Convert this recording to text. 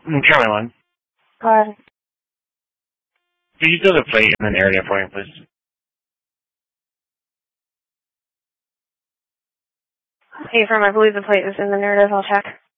Charlie 1. Hi. Could you do the plate in the narrative for me, please? Hey, from I believe the plate is in the narrative. I'll check.